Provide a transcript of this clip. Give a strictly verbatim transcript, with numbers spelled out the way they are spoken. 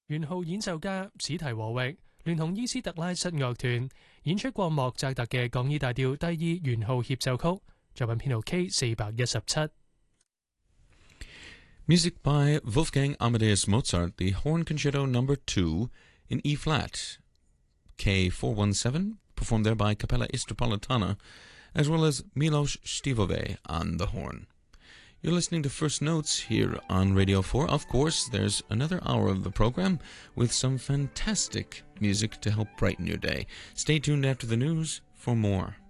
元號演奏家史提和域聯同伊斯特拉室樂團演出過莫扎特嘅降 E 大調第二元號協奏曲，作品編號 K 四百一十七。 Music by Wolfgang Amadeus Mozart, the Horn Concerto Number Two in E flat, K four one seven, performed there by Capella Istropolitana, as well as Milos Stivove on the horn. You're listening to First Notes here on Radio four. Of course, there's another hour of the program with some fantastic music to help brighten your day. Stay tuned after the news for more.